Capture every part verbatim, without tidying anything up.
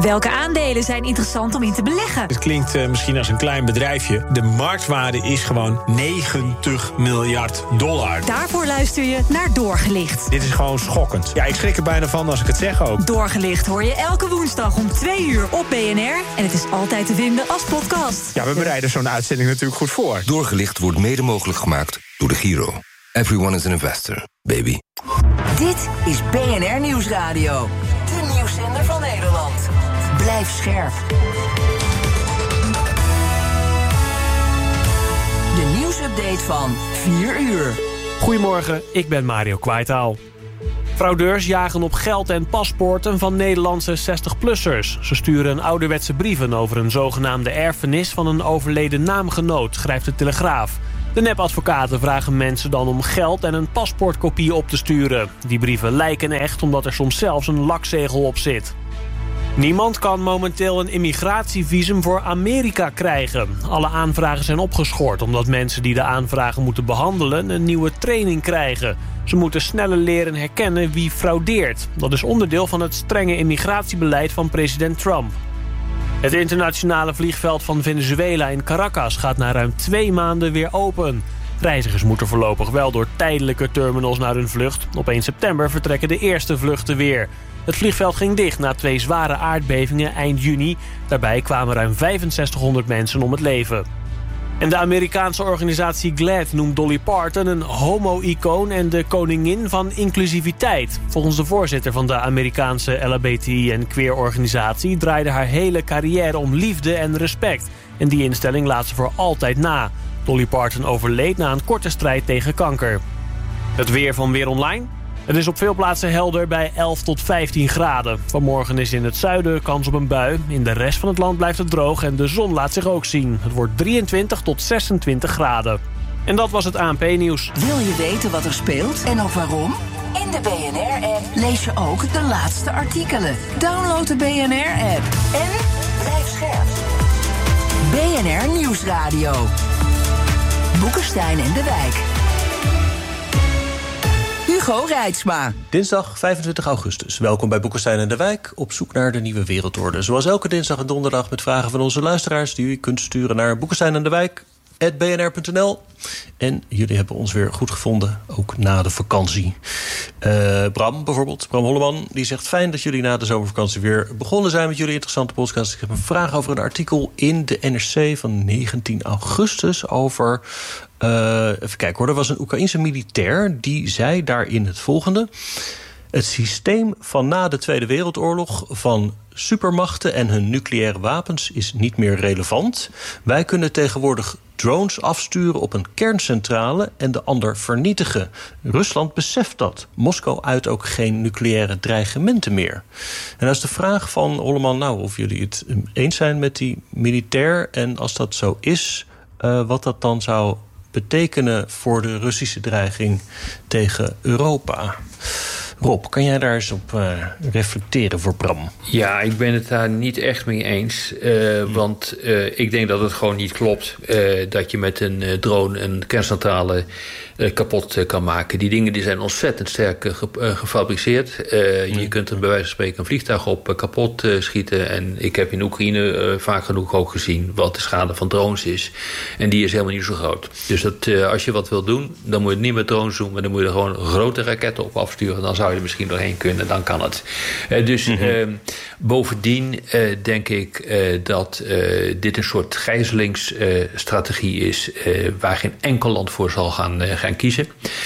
Welke aandelen zijn interessant om in te beleggen? Het klinkt uh, misschien als een klein bedrijfje. De marktwaarde is gewoon negentig miljard dollar. Daarvoor luister je naar Doorgelicht. Dit is gewoon schokkend. Ja, ik schrik er bijna van als ik het zeg ook. Doorgelicht hoor je elke woensdag om twee uur op B N R. En het is altijd te vinden als podcast. Ja, we bereiden zo'n uitzending natuurlijk goed voor. Doorgelicht wordt mede mogelijk gemaakt door de Giro. Everyone is an investor, baby. Dit is B N R Nieuwsradio. De nieuwszender van Nederland. Blijf scherp. De nieuwsupdate van vier uur. Goedemorgen, ik ben Mario Kwaitaal. Fraudeurs jagen op geld en paspoorten van Nederlandse zestig-plussers. Ze sturen ouderwetse brieven over een zogenaamde erfenis van een overleden naamgenoot, schrijft de Telegraaf. De nepadvocaten vragen mensen dan om geld en een paspoortkopie op te sturen. Die brieven lijken echt omdat er soms zelfs een lakzegel op zit. Niemand kan momenteel een immigratievisum voor Amerika krijgen. Alle aanvragen zijn opgeschort omdat mensen die de aanvragen moeten behandelen een nieuwe training krijgen. Ze moeten sneller leren herkennen wie fraudeert. Dat is onderdeel van het strenge immigratiebeleid van president Trump. Het internationale vliegveld van Venezuela in Caracas gaat na ruim twee maanden weer open. Reizigers moeten voorlopig wel door tijdelijke terminals naar hun vlucht. Op één september vertrekken de eerste vluchten weer. Het vliegveld ging dicht na twee zware aardbevingen eind juni. Daarbij kwamen ruim vijfenzestighonderd mensen om het leven. En de Amerikaanse organisatie GLAAD noemt Dolly Parton een homo-icoon en de koningin van inclusiviteit. Volgens de voorzitter van de Amerikaanse L H B T I en queer-organisatie draaide haar hele carrière om liefde en respect. En die instelling laat ze voor altijd na. Dolly Parton overleed na een korte strijd tegen kanker. Het weer van Weer Online. Het is op veel plaatsen helder bij elf tot vijftien graden. Vanmorgen is in het zuiden kans op een bui. In de rest van het land blijft het droog en de zon laat zich ook zien. Het wordt drieëntwintig tot zesentwintig graden. En dat was het A N P-nieuws. Wil je weten wat er speelt en ook waarom? In de B N R-app lees je ook de laatste artikelen. Download de B N R-app en blijf scherp. B N R Nieuwsradio. Boekenstein en de Wijk. Hugo Reitsma. Dinsdag vijfentwintig augustus. Welkom bij Boekenstein en de Wijk, op zoek naar de nieuwe wereldorde. Zoals elke dinsdag en donderdag met vragen van onze luisteraars die u kunt sturen naar Boekenstein en de Wijk at b n r punt n l. En jullie hebben ons weer goed gevonden, ook na de vakantie. Uh, Bram bijvoorbeeld, Bram Holleman, die zegt: fijn dat jullie na de zomervakantie weer begonnen zijn met jullie interessante podcast. Ik heb een vraag over een artikel in de N R C van negentien augustus over... Uh, even kijken hoor, er was een Oekraïense militair die zei daarin het volgende: het systeem van na de Tweede Wereldoorlog van supermachten en hun nucleaire wapens is niet meer relevant. Wij kunnen tegenwoordig drones afsturen op een kerncentrale en de ander vernietigen. Rusland beseft dat. Moskou uit ook geen nucleaire dreigementen meer. En dat is de vraag van Holleman, nou, of jullie het eens zijn met die militair, en als dat zo is, uh, wat dat dan zou betekenen voor de Russische dreiging tegen Europa. Rob, kan jij daar eens op uh, reflecteren voor Bram? Ja, ik ben het daar niet echt mee eens. Uh, hmm. Want uh, ik denk dat het gewoon niet klopt uh, dat je met een uh, drone een kerncentrale uh, kapot uh, kan maken. Die dingen die zijn ontzettend sterk uh, ge- uh, gefabriceerd. Uh, hmm. Je kunt er bij wijze van spreken een vliegtuig op uh, kapot uh, schieten. En ik heb in Oekraïne uh, vaak genoeg ook gezien wat de schade van drones is. En die is helemaal niet zo groot. Dus dat, uh, als je wat wil doen, dan moet je het niet met drones doen, maar dan moet je er gewoon grote raketten op afsturen. Dan zou je er misschien doorheen kunnen, dan kan het. Uh, dus mm-hmm. uh, bovendien uh, denk ik uh, dat uh, dit een soort gijzelingsstrategie uh, is uh, waar geen enkel land voor zal gaan, uh, gaan kiezen.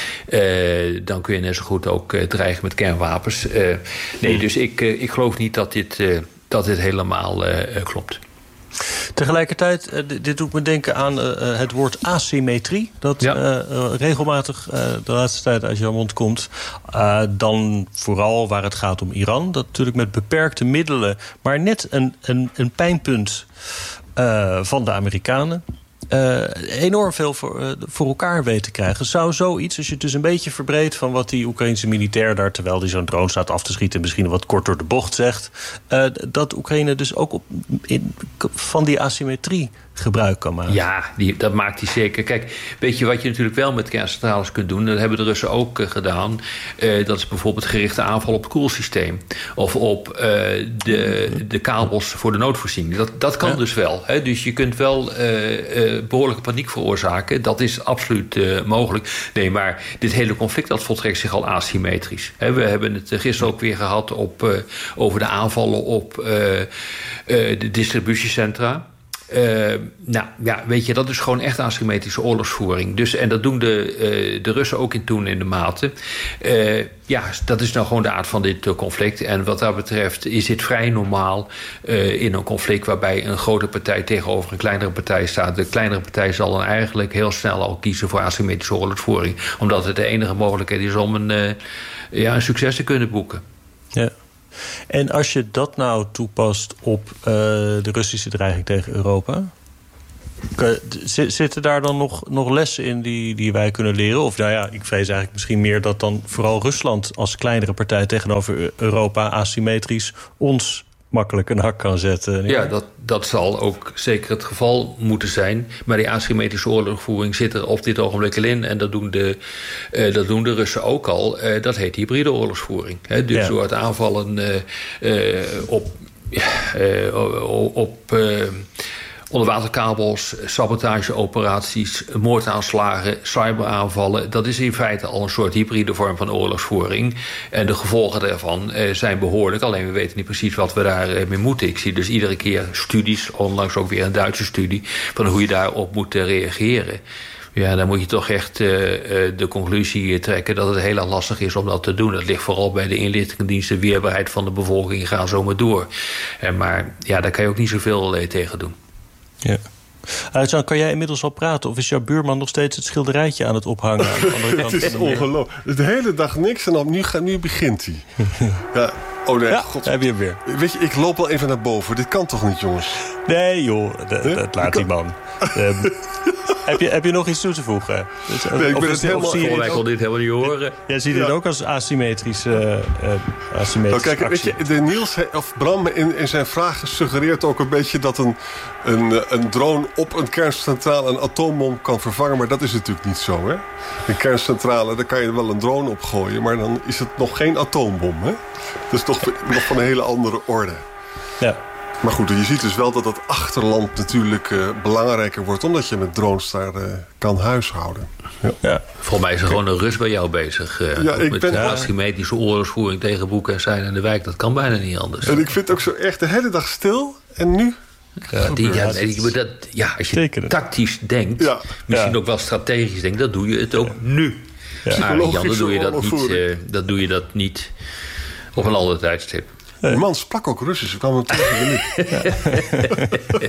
Uh, dan kun je net zo goed ook uh, dreigen met kernwapens. Uh, nee, mm. dus ik, uh, ik geloof niet dat dit, uh, dat dit helemaal uh, klopt. Tegelijkertijd, uh, dit doet me denken aan uh, het woord asymmetrie. Dat ja. uh, uh, regelmatig uh, de laatste tijd uit jouw mond komt. Uh, dan vooral waar het gaat om Iran. Dat natuurlijk met beperkte middelen, maar net een, een, een pijnpunt uh, van de Amerikanen. uh, enorm veel voor, uh, voor elkaar weet te krijgen. Zou zoiets, als je het dus een beetje verbreedt van wat die Oekraïnse militair daar, terwijl die zo'n drone staat af te schieten, misschien wat kort door de bocht zegt, uh, dat Oekraïne dus ook op, in, van die asymmetrie gebruik kan maken. Ja, die, dat maakt hij zeker. Kijk, weet je wat je natuurlijk wel met kerncentrales kunt doen? Dat hebben de Russen ook uh, gedaan. Uh, dat is bijvoorbeeld gerichte aanval op het koelsysteem. Of op uh, de, de kabels voor de noodvoorziening. Dat, dat kan ja. dus wel. Hè? Dus je kunt wel uh, uh, behoorlijke paniek veroorzaken. Dat is absoluut uh, mogelijk. Nee, maar dit hele conflict dat voltrekt zich al asymmetrisch. Hè? We hebben het gisteren ook weer gehad op, uh, over de aanvallen op uh, uh, de distributiecentra. Uh, nou ja, weet je, dat is gewoon echt asymmetrische oorlogsvoering. Dus, en dat doen de, uh, de Russen ook in toenemende mate. Uh, ja, dat is nou gewoon de aard van dit uh, conflict. En wat dat betreft is dit vrij normaal uh, in een conflict waarbij een grote partij tegenover een kleinere partij staat. De kleinere partij zal dan eigenlijk heel snel al kiezen voor asymmetrische oorlogsvoering. Omdat het de enige mogelijkheid is om een, uh, ja, een succes te kunnen boeken. Ja. En als je dat nou toepast op uh, de Russische dreiging tegen Europa, zitten daar dan nog, nog lessen in die, die wij kunnen leren? Of nou ja, ik vrees eigenlijk misschien meer dat dan vooral Rusland als kleinere partij tegenover Europa asymmetrisch ons makkelijk een hak kan zetten. Ja, dat, dat zal ook zeker het geval moeten zijn. Maar die asymmetrische oorlogsvoering zit er op dit ogenblik al in. En dat doen de, uh, dat doen de Russen ook al. Uh, dat heet hybride oorlogsvoering. Hè? Dus ja. door het aanvallen uh, uh, op... Uh, op uh, onderwaterkabels, sabotageoperaties, moordaanslagen, cyberaanvallen. Dat is in feite al een soort hybride vorm van oorlogsvoering. En de gevolgen daarvan eh, zijn behoorlijk. Alleen we weten niet precies wat we daarmee eh, moeten. Ik zie dus iedere keer studies, onlangs ook weer een Duitse studie, van hoe je daarop moet uh, reageren. Ja, dan moet je toch echt uh, de conclusie trekken dat het heel erg lastig is om dat te doen. Dat ligt vooral bij de inlichtingendiensten, weerbaarheid van de bevolking, gaan zo maar door. En maar ja, daar kan je ook niet zoveel uh, tegen doen. Ja. Arjan, kan jij inmiddels al praten? Of is jouw buurman nog steeds het schilderijtje aan het ophangen? Aan de andere kant? Het is ongelooflijk. De hele dag niks en dan nu, nu begint hij. Ja, oh nee, ja, god. heb je hem weer. Weet je, ik loop wel even naar boven. Dit kan toch niet, jongens? Nee, joh. Dat, huh? dat laat die man. um, heb, je, heb je nog iets toe te voegen? Dus, nee, ik ben het helemaal... Volgens mij kon dit helemaal niet horen. Jij ziet het ja. ook als asymmetrisch, uh, uh, asymmetrisch nou, kijk, weet je, de Niels, of Bram in, in zijn vragen suggereert ook een beetje dat een, een, een drone op een kerncentrale een atoombom kan vervangen. Maar dat is natuurlijk niet zo, hè? Een kerncentrale, daar kan je wel een drone op gooien, maar dan is het nog geen atoombom, hè? Dat is toch nog van een hele andere orde. Ja. Maar goed, je ziet dus wel dat het achterland natuurlijk uh, belangrijker wordt, omdat je met drones daar uh, kan huishouden. Ja. Ja. Volgens mij is er gewoon een Rus bij jou bezig. Uh, ja, ik met ben, de asymmetrische oorlogsvoering tegen Boekenstein en de wijk. Dat kan bijna niet anders. En ik vind het ook zo echt de hele dag stil. En nu? Ja, die, ja, die, dat, ja, als je Tekenen. tactisch denkt, ja. misschien ja. ook wel strategisch denkt, dan doe je het ook ja. nu. Ja. Maar Jan, dan doe je dat niet, uh, dat doe je dat niet op een ander tijdstip. Die man sprak ook Russisch. Ik kwam hem tegen de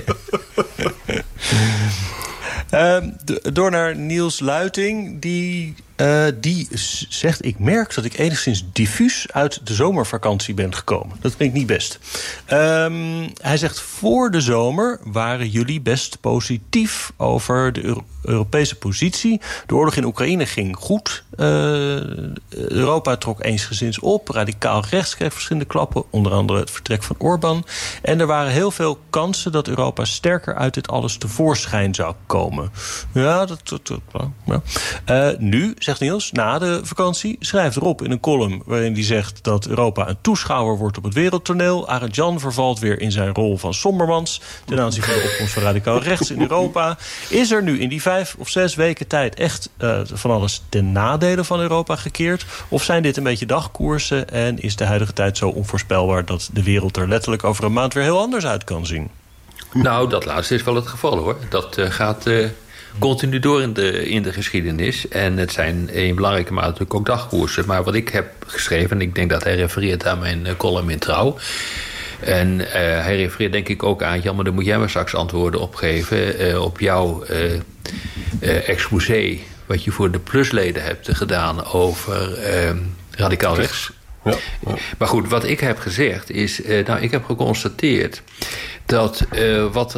uh, door naar Niels Luiting. Die, uh, die zegt, ik merk dat ik enigszins diffuus uit de zomervakantie ben gekomen. Dat klinkt niet best. Um, hij zegt, voor de zomer waren jullie best positief over de Euro- Europese positie. De oorlog in Oekraïne ging goed. Uh, Europa trok eensgezind op. Radicaal rechts kreeg verschillende klappen. Onder andere het vertrek van Orbán. En er waren heel veel kansen dat Europa sterker uit dit alles tevoorschijn zou komen. Ja, dat... dat, dat ja. Uh, nu, zegt Niels, na de vakantie, schrijft erop in een column waarin hij zegt dat Europa een toeschouwer wordt op het wereldtoneel. Arjan vervalt weer in zijn rol van sombermans ten aanzien van de opkomst van radicaal rechts in Europa. Is er nu in die vijf of zes weken tijd echt uh, van alles ten nadele van Europa gekeerd? Of zijn dit een beetje dagkoersen en is de huidige tijd zo onvoorspelbaar dat de wereld er letterlijk over een maand weer heel anders uit kan zien? Nou, dat laatste is wel het geval, hoor. Dat uh, gaat uh, continu door in de, in de geschiedenis. En het zijn in belangrijke mate natuurlijk ook dagkoersen. Maar wat ik heb geschreven, en ik denk dat hij refereert aan mijn uh, column in Trouw. En uh, hij refereert denk ik ook aan, Jan, maar daar moet jij maar straks antwoorden op geven. Uh, op jouw uh, uh, exposé, wat je voor de plusleden hebt gedaan over uh, radicaal rechts. Ja, ja. Maar goed, wat ik heb gezegd is, uh, nou, ik heb geconstateerd dat uh, wat er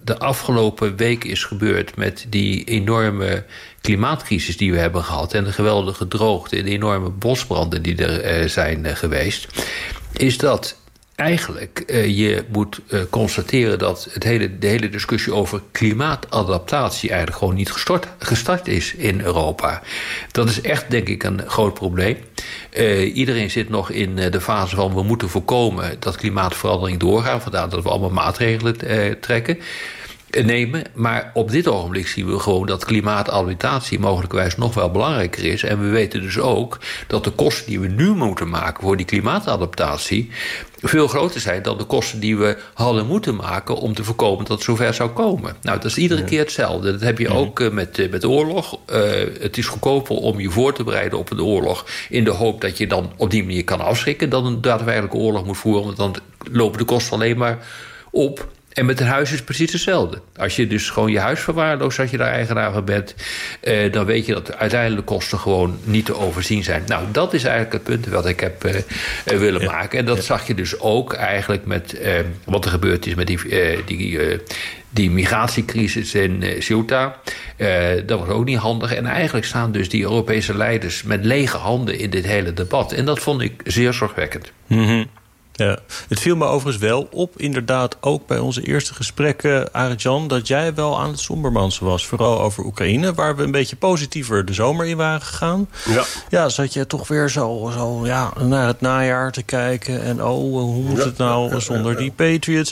de afgelopen week is gebeurd met die enorme klimaatcrisis die we hebben gehad en de geweldige droogte en de enorme bosbranden die er uh, zijn uh, geweest, is dat eigenlijk uh, je moet uh, constateren dat het hele, de hele discussie over klimaatadaptatie eigenlijk gewoon niet gestart, gestart is in Europa. Dat is echt, denk ik, een groot probleem. Uh, iedereen zit nog in uh, de fase van we moeten voorkomen dat klimaatverandering doorgaat. Vandaar dat we allemaal maatregelen uh, trekken. Nemen, maar op dit ogenblik zien we gewoon dat klimaatadaptatie mogelijkwijs nog wel belangrijker is. En we weten dus ook dat de kosten die we nu moeten maken voor die klimaatadaptatie veel groter zijn dan de kosten die we hadden moeten maken om te voorkomen dat het zover zou komen. Nou, dat is iedere ja. keer hetzelfde. Dat heb je ook uh, met, uh, met oorlog. Uh, het is goedkoper om je voor te bereiden op een oorlog in de hoop dat je dan op die manier kan afschrikken dan een daadwerkelijke oorlog moet voeren, want dan lopen de kosten alleen maar op. En met een huis is het precies hetzelfde. Als je dus gewoon je huis verwaarloost, als je daar eigenaar van bent, eh, dan weet je dat de uiteindelijke kosten gewoon niet te overzien zijn. Nou, dat is eigenlijk het punt wat ik heb eh, willen ja. maken. En dat ja. zag je dus ook eigenlijk met eh, wat er gebeurd is met die, eh, die, eh, die migratiecrisis in uh, Ceuta. Uh, dat was ook niet handig. En eigenlijk staan dus die Europese leiders met lege handen in dit hele debat. En dat vond ik zeer zorgwekkend. Mm-hmm. Ja, het viel me overigens wel op, inderdaad, ook bij onze eerste gesprekken, Arend-Jan, dat jij wel aan het sombermansen was. Vooral over Oekraïne, waar we een beetje positiever de zomer in waren gegaan. Ja, ja zat je toch weer zo, zo ja, naar het najaar te kijken. En oh, hoe moet het nou ja, zonder ja, ja, ja. die Patriots?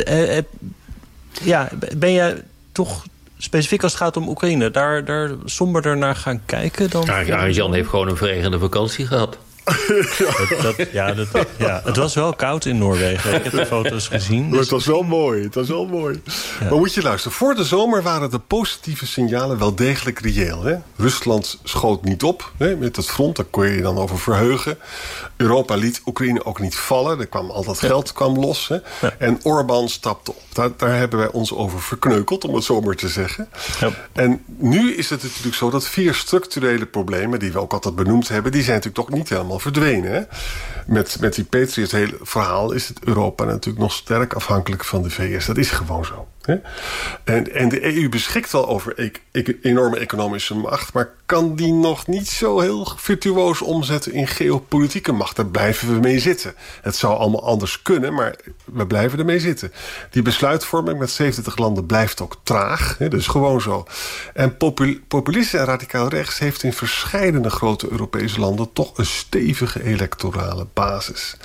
Ja, ben jij toch specifiek als het gaat om Oekraïne, daar, daar somberder naar gaan kijken dan? Ja, Arend-Jan heeft gewoon een verregende vakantie gehad. dat, dat, ja, dat, ja, het was wel koud in Noorwegen. Ik heb de foto's gezien. Dus... Maar het was wel mooi. Het was wel mooi. Ja. Maar moet je luisteren. Voor de zomer waren de positieve signalen wel degelijk reëel. Hè? Rusland schoot niet op hè? Met het front. Daar kon je je dan over verheugen. Europa liet Oekraïne ook niet vallen. Er kwam al dat geld kwam los. Hè? Ja. En Orbán stapte op. Daar, daar hebben wij ons over verkneukeld, om het zo maar te zeggen. Ja. En nu is het natuurlijk zo dat vier structurele problemen, die we ook altijd benoemd hebben, die zijn natuurlijk toch niet helemaal verdwenen. Hè? Met, met die Patriot hele verhaal is het Europa natuurlijk nog sterk afhankelijk van de V S. Dat is gewoon zo. Hè? En, en de E U beschikt wel over e- e- enorme economische macht, maar kan die nog niet zo heel virtuoos omzetten in geopolitieke macht. Daar blijven we mee zitten. Het zou allemaal anders kunnen, maar we blijven ermee zitten. Die besluitvorming met zeventig landen blijft ook traag. Hè? Dat is gewoon zo. En popul- populisme en radicaal rechts heeft in verscheidene grote Europese landen toch een stevige electorale basis.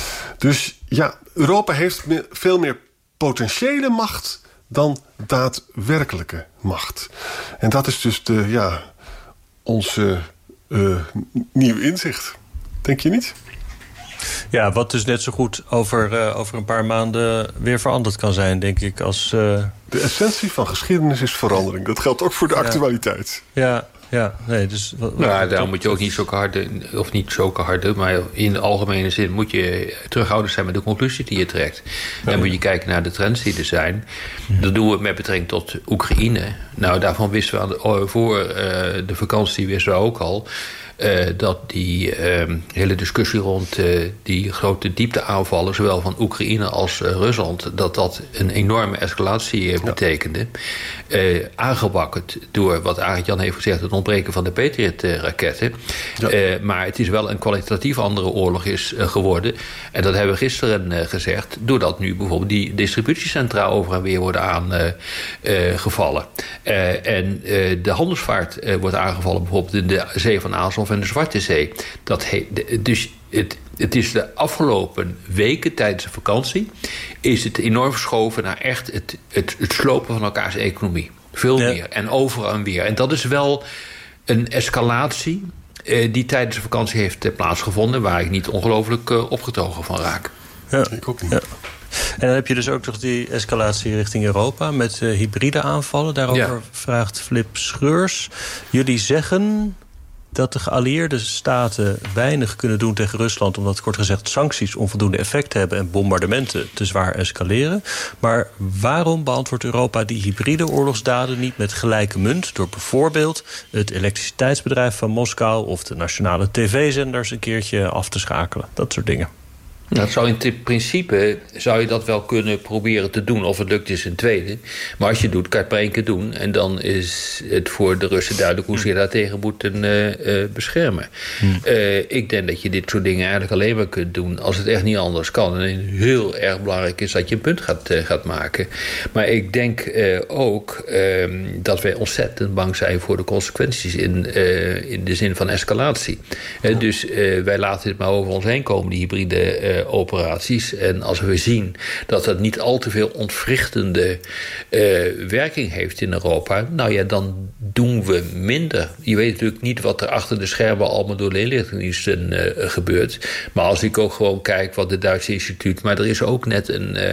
Dus ja, Europa heeft me- veel meer potentiële macht dan daadwerkelijke macht. En dat is dus de, ja, onze uh, nieuwe inzicht. Denk je niet? Ja, wat dus net zo goed over, uh, over een paar maanden weer veranderd kan zijn, denk ik. Als, uh... De essentie van geschiedenis is verandering. Dat geldt ook voor de ja. actualiteit. Ja, ja, nee, dus... Wat, nou, daar moet je ook niet zulke harde, of niet zulke harde, maar in de algemene zin moet je terughoudend zijn met de conclusie die je trekt. Ja. En moet je kijken naar de trends die er zijn. Ja. Dat doen we met betrekking tot Oekraïne. Nou, daarvan wisten we aan de, voor uh, de vakantie wisten we ook al Uh, dat die uh, hele discussie rond uh, die grote diepteaanvallen, zowel van Oekraïne als uh, Rusland, dat dat een enorme escalatie uh, betekende. Uh, aangewakkerd door wat Arend-Jan heeft gezegd, het ontbreken van de Patriot-raketten. Ja. Uh, maar het is wel een kwalitatief andere oorlog is uh, geworden. En dat hebben we gisteren uh, gezegd, doordat nu bijvoorbeeld die distributiecentra over en weer worden aangevallen. Uh, uh, en uh, de handelsvaart uh, wordt aangevallen, bijvoorbeeld in de Zee van Azov en de Zwarte Zee. Dat he, dus het, het is de afgelopen weken tijdens de vakantie is het enorm verschoven naar echt het, het, het slopen van elkaars economie. Veel ja. meer en overal en weer. En dat is wel een escalatie uh, die tijdens de vakantie heeft uh, plaatsgevonden, waar ik niet ongelooflijk uh, opgetogen van raak. Ja, ik ook niet. Ja. En dan heb je dus ook nog die escalatie richting Europa met uh, hybride aanvallen. Daarover ja. vraagt Flip Schreurs. Jullie zeggen dat de geallieerde staten weinig kunnen doen tegen Rusland, omdat kort gezegd sancties onvoldoende effect hebben en bombardementen te zwaar escaleren. Maar waarom beantwoordt Europa die hybride oorlogsdaden niet met gelijke munt door bijvoorbeeld het elektriciteitsbedrijf van Moskou of de nationale tv-zenders een keertje af te schakelen? Dat soort dingen. Nou, het zou in principe zou je dat wel kunnen proberen te doen. Of het lukt is een tweede. Maar als je het doet, kan je het maar één keer doen. En dan is het voor de Russen duidelijk hoe ze je daartegen moeten uh, uh, beschermen. Hmm. Uh, ik denk dat je dit soort dingen eigenlijk alleen maar kunt doen als het echt niet anders kan. En heel erg belangrijk is dat je een punt gaat, uh, gaat maken. Maar ik denk uh, ook uh, dat wij ontzettend bang zijn voor de consequenties in, uh, in de zin van escalatie. Uh, dus uh, wij laten het maar over ons heen komen, die hybride uh, operaties. En als we zien dat dat niet al te veel ontwrichtende uh, werking heeft in Europa, nou ja, dan doen we minder. Je weet natuurlijk niet wat er achter de schermen allemaal door de inlichtingendiensten uh, gebeurt. Maar als ik ook gewoon kijk wat het Duitse instituut, maar er is ook net een, uh,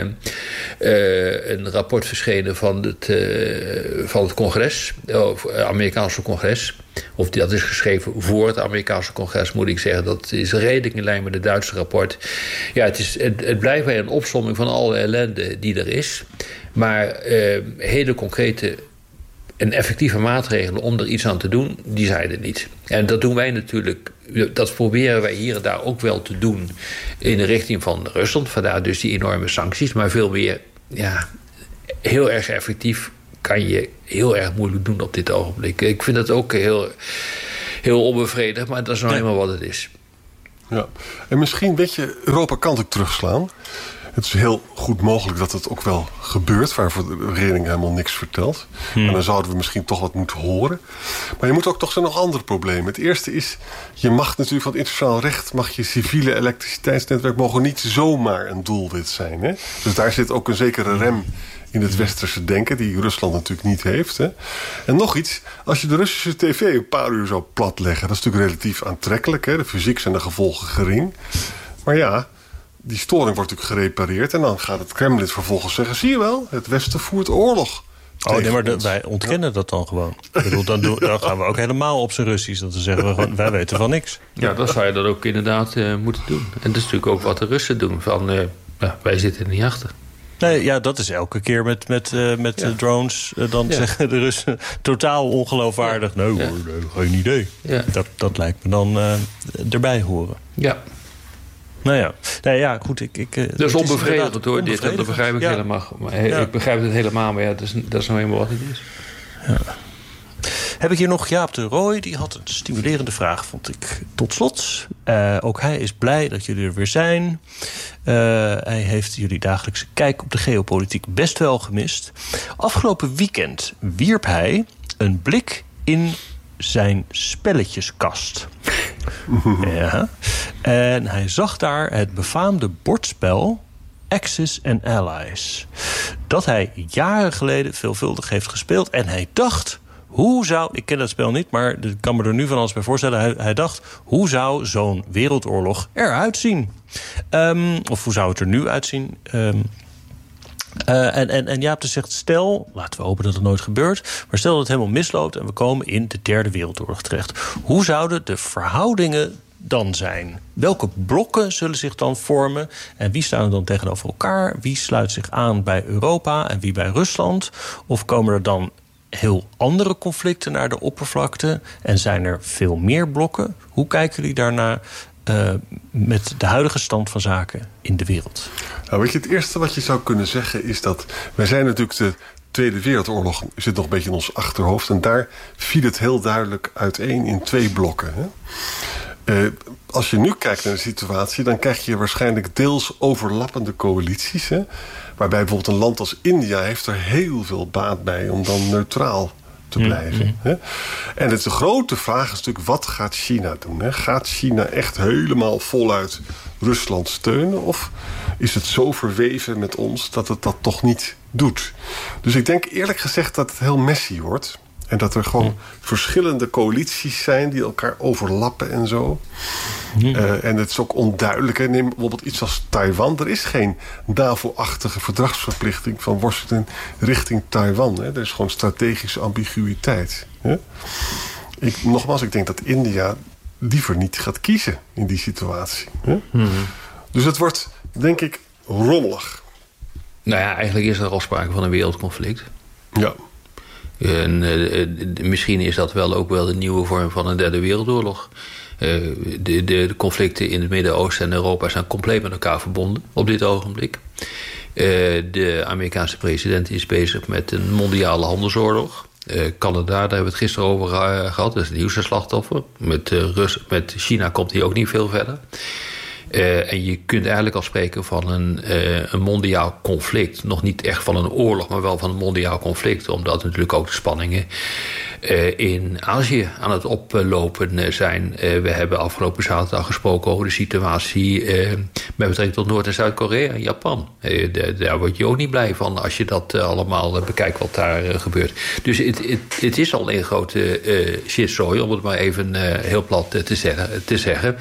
uh, een rapport verschenen van het, uh, van het congres, of uh, Amerikaanse congres. Of dat is geschreven voor het Amerikaanse congres, moet ik zeggen. Dat is redelijk in lijn met het Duitse rapport. Ja, het, is, het, het blijft bij een opsomming van alle ellende die er is. Maar uh, hele concrete en effectieve maatregelen om er iets aan te doen, die zijn er niet. En dat doen wij natuurlijk, dat proberen wij hier en daar ook wel te doen in de richting van Rusland. Vandaar dus die enorme sancties, maar veel meer, ja, heel erg effectief kan je heel erg moeilijk doen op dit ogenblik. Ik vind dat ook heel, heel onbevredigend, maar dat is nou eenmaal wat het is. Ja, en misschien, weet je, Europa kan ook terugslaan. Het is heel goed mogelijk dat het ook wel gebeurt, waarvoor de regering helemaal niks vertelt. Hmm. En dan zouden we misschien toch wat moeten horen. Maar je moet ook toch zijn nog andere problemen. Het eerste is, je mag natuurlijk van het internationaal recht, mag je civiele elektriciteitsnetwerk mogen niet zomaar een doelwit zijn. Hè? Dus daar zit ook een zekere rem in het westerse denken, die Rusland natuurlijk niet heeft. Hè? En nog iets, als je de Russische tv een paar uur zou platleggen, dat is natuurlijk relatief aantrekkelijk. Hè? De fysiek zijn de gevolgen gering. Maar ja, die storing wordt natuurlijk gerepareerd en dan gaat het Kremlin vervolgens zeggen, zie je wel, het Westen voert oorlog. Oh nee, maar de, wij ontkennen ja. dat dan gewoon. Ik bedoel, dan, doen, dan gaan we ook helemaal op zijn Russisch. Dat we zeggen, we gewoon, wij weten van niks. Ja, dan zou je dat ook inderdaad uh, moeten doen. En dat is natuurlijk ook wat de Russen doen. Van, uh, ja, wij zitten er niet achter. Nee, ja, dat is elke keer met, met, uh, met ja. drones. Uh, dan ja. zeggen de Russen totaal ongeloofwaardig. Ja. Nee, ja. nee, geen idee. Ja. Dat, dat lijkt me dan uh, erbij horen. Ja. Nou ja, nee, ja, goed. Ik, ik, dat is onbevredigend hoor, dit. Dat begrijp ik ja. helemaal. Maar ja. Ik begrijp het helemaal, maar ja, dat is, dat is nou helemaal wat het is. Ja. Heb ik hier nog Jaap de Rooij, die had een stimulerende vraag, vond ik. Tot slot, uh, ook hij is blij dat jullie er weer zijn. Uh, hij heeft jullie dagelijkse kijk op de geopolitiek best wel gemist. Afgelopen weekend wierp hij een blik in zijn spelletjeskast. Ja. En hij zag daar het befaamde bordspel Axis and Allies, dat hij jaren geleden veelvuldig heeft gespeeld. En hij dacht, hoe zou, ik ken dat spel niet, maar ik kan me er nu van alles bij voorstellen. Hij, hij dacht, hoe zou zo'n wereldoorlog eruit zien? Um, of hoe zou het er nu uitzien? Um, Uh, en, en, en Jaap dus zegt, stel, laten we hopen dat het nooit gebeurt, maar stel dat het helemaal misloopt en we komen in de derde wereldoorlog terecht. Hoe zouden de verhoudingen dan zijn? Welke blokken zullen zich dan vormen? En wie staan er dan tegenover elkaar? Wie sluit zich aan bij Europa en wie bij Rusland? Of komen er dan heel andere conflicten naar de oppervlakte? En zijn er veel meer blokken? Hoe kijken jullie daarnaar? Uh, met de huidige stand van zaken in de wereld? Nou, weet je, het eerste wat je zou kunnen zeggen is dat wij zijn natuurlijk de Tweede Wereldoorlog zit nog een beetje in ons achterhoofd en daar viel het heel duidelijk uiteen in twee blokken. Hè? Uh, als je nu kijkt naar de situatie, dan krijg je waarschijnlijk deels overlappende coalities. Hè? Waarbij bijvoorbeeld een land als India heeft er heel veel baat bij om dan neutraal te blijven. Mm-hmm. Hè? En het, de grote vraag is natuurlijk, wat gaat China doen? Hè? Gaat China echt helemaal voluit Rusland steunen? Of is het zo verweven met ons dat het dat toch niet doet? Dus ik denk eerlijk gezegd dat het heel messy wordt. En dat er gewoon mm. verschillende coalities zijn die elkaar overlappen en zo. Mm. Uh, en het is ook onduidelijk. Hè? Neem bijvoorbeeld iets als Taiwan. Er is geen NAVO-achtige verdragsverplichting van Washington richting Taiwan. Hè? Er is gewoon strategische ambiguïteit. Hè? Ik, nogmaals, ik denk dat India liever niet gaat kiezen in die situatie. Hè? Mm. Dus het wordt, denk ik, rommelig. Nou ja, eigenlijk is er al sprake van een wereldconflict. Ja. En, uh, uh, misschien is dat wel ook wel de nieuwe vorm van een derde wereldoorlog. Uh, de, de conflicten in het Midden-Oosten en Europa zijn compleet met elkaar verbonden op dit ogenblik. Uh, de Amerikaanse president is bezig met een mondiale handelsoorlog. Uh, Canada, daar hebben we het gisteren over uh, gehad. Dat is het nieuwste slachtoffer. Met, uh, Rus- met China komt hij ook niet veel verder. Uh, en je kunt eigenlijk al spreken van een, uh, een mondiaal conflict. Nog niet echt van een oorlog, maar wel van een mondiaal conflict. Omdat natuurlijk ook de spanningen uh, in Azië aan het oplopen zijn. Uh, we hebben afgelopen zaterdag gesproken over de situatie uh, met betrekking tot Noord- en Zuid-Korea en Japan. Uh, de, daar word je ook niet blij van als je dat uh, allemaal uh, bekijkt wat daar uh, gebeurt. Dus het is al een grote uh, shitzooi, om het maar even uh, heel plat uh, te, zeggen, te zeggen.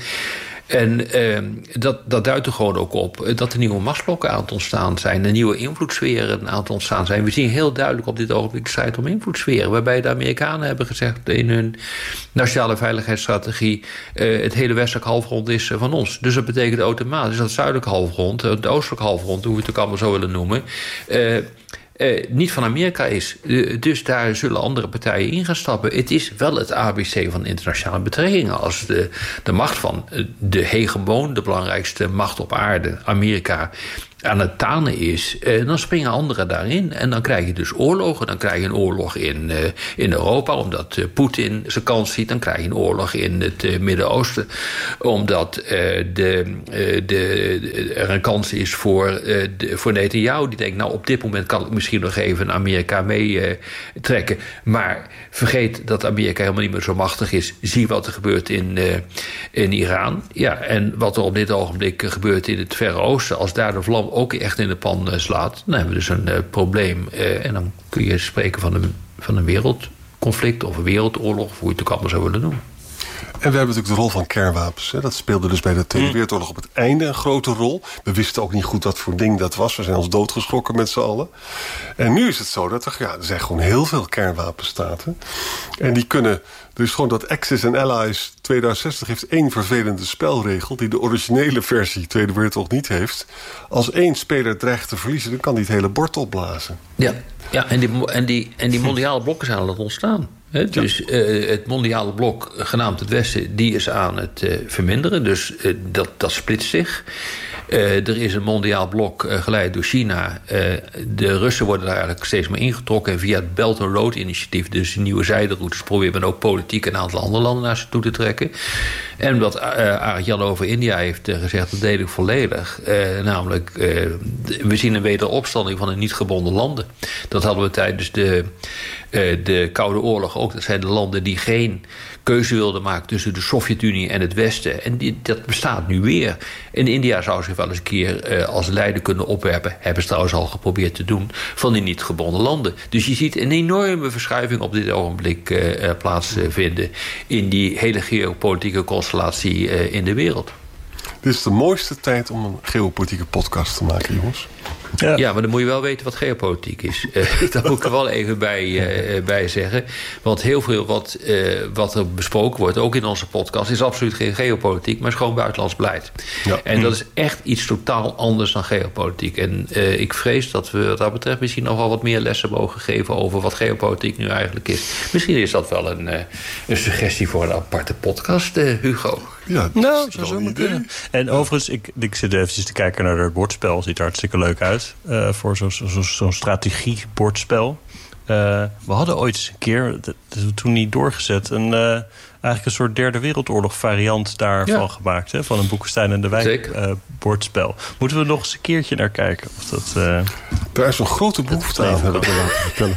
En uh, dat, dat duidt er gewoon ook op dat er nieuwe machtsblokken aan het ontstaan zijn. Er nieuwe invloedssferen aan het ontstaan zijn. We zien heel duidelijk op dit ogenblik de strijd om invloedssferen. Waarbij de Amerikanen hebben gezegd in hun nationale veiligheidsstrategie: Uh, het hele westelijk halfrond is uh, van ons. Dus dat betekent automatisch dat het zuidelijk halfrond, het oostelijk halfrond, hoe we het ook allemaal zo willen noemen, Uh, Uh, niet van Amerika is. Uh, dus daar zullen andere partijen in gaan stappen. Het is wel het A B C van internationale betrekkingen. Als de, de macht van uh, de hegemoon, de belangrijkste macht op aarde, Amerika, aan het tanen is, uh, dan springen anderen daarin. En dan krijg je dus oorlogen. Dan krijg je een oorlog in, uh, in Europa, omdat uh, Poetin zijn kans ziet. Dan krijg je een oorlog in het uh, Midden-Oosten, omdat uh, de, uh, de, de, er een kans is voor, uh, de, voor Netanyahu. Die denkt, nou, op dit moment kan ik misschien nog even Amerika mee uh, trekken. Maar vergeet dat Amerika helemaal niet meer zo machtig is. Zie wat er gebeurt in, uh, in Iran. Ja, en wat er op dit ogenblik gebeurt in het Verre Oosten. Als daar de vlam ook echt in de pan slaat, dan hebben we dus een uh, probleem. Uh, en dan kun je spreken van een, van een wereldconflict of een wereldoorlog, of hoe je het ook allemaal zou willen noemen. En we hebben natuurlijk de rol van kernwapens. Hè. Dat speelde dus bij de Tweede Wereldoorlog op het einde een grote rol. We wisten ook niet goed wat voor ding dat was. We zijn ons doodgeschrokken met z'n allen. En nu is het zo dat er, ja, er zijn gewoon heel veel kernwapenstaten. En die kunnen. Er is gewoon dat Axis en Allies tweeduizend zestig heeft één vervelende spelregel die de originele versie Tweede Wereldoorlog niet heeft. Als één speler dreigt te verliezen, dan kan die het hele bord opblazen. Ja, ja en, die, en, die, en die mondiale blokken zijn aan het ontstaan. He, dus uh, het mondiale blok, genaamd het Westen, die is aan het uh, verminderen. Dus uh, dat, dat splitst zich. Uh, er is een mondiaal blok uh, geleid door China. Uh, de Russen worden daar eigenlijk steeds meer ingetrokken. En via het Belt and Road initiatief, dus nieuwe zijderoutes, probeert men ook politiek een aantal andere landen naar zich toe te trekken. En wat uh, Arend Jan over India heeft uh, gezegd, dat deel ik volledig. Uh, namelijk, uh, we zien een wederopstanding van de niet gebonden landen. Dat hadden we tijdens de, uh, de Koude Oorlog ook. Dat zijn de landen die geen keuze wilden maken tussen de Sovjet-Unie en het Westen. En die, dat bestaat nu weer. En India zou zich wel eens een keer uh, als leider kunnen opwerpen. Hebben ze trouwens al geprobeerd te doen. Van die niet gebonden landen. Dus je ziet een enorme verschuiving op dit ogenblik uh, plaatsvinden. In die hele geopolitieke constellatie uh, in de wereld. Dit is de mooiste tijd om een geopolitieke podcast te maken, jongens. Ja. ja, maar dan moet je wel weten wat geopolitiek is. Uh, daar moet ik er wel even bij, uh, bij zeggen. Want heel veel wat, uh, wat er besproken wordt, ook in onze podcast, is absoluut geen geopolitiek, maar is gewoon buitenlands beleid. Ja. En dat is echt iets totaal anders dan geopolitiek. En uh, ik vrees dat we wat dat betreft misschien nog wel wat meer lessen mogen geven over wat geopolitiek nu eigenlijk is. Misschien is dat wel een, uh, een suggestie voor een aparte podcast, uh, Hugo. Ja, nou, zou zo maar kunnen. En overigens, ik, ik zit even te kijken naar het bordspel. Ziet er hartstikke leuk uit. Uh, voor zo'n zo, zo, zo strategie-bordspel. Uh, we hadden ooit eens een keer, dat is toen niet doorgezet, een, uh, eigenlijk een soort derde wereldoorlog variant daarvan ja. gemaakt. Hè, van een Boekenstein en de Wijk uh, bordspel. Moeten we nog eens een keertje naar kijken? Of dat, uh, Daar is een grote behoefte aan, heb ik wel laten vertellen.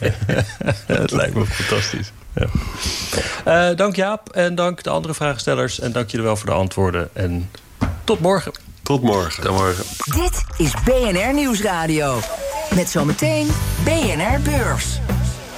Het lijkt me fantastisch. Ja. Uh, dank Jaap en dank de andere vraagstellers. En dank jullie wel voor de antwoorden. En tot morgen. Tot morgen. Tot morgen. Dit is B N R Nieuwsradio. Met zometeen B N R Beurs.